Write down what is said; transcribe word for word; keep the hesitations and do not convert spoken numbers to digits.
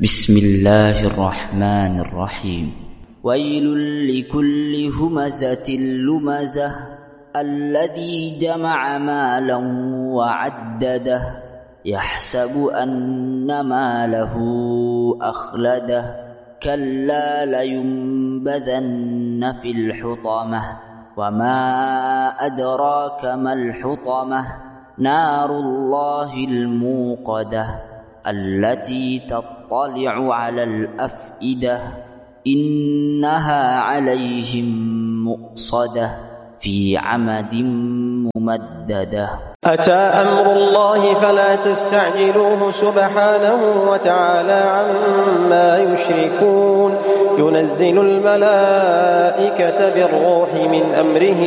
بسم الله الرحمن الرحيم. ويل لكل همزة لمزة الذي جمع مالا وعدده يحسب أن ماله أخلده كلا لينبذن في الحطمة وما أدراك ما الحطمة نار الله الموقدة التي تطلع على الأفئدة إنها عليهم مؤصدة في عمد ممددة. أتى أمر الله فلا تستعجلوه سبحانه وتعالى عما يشركون. ينزل الملائكة بالروح من أمره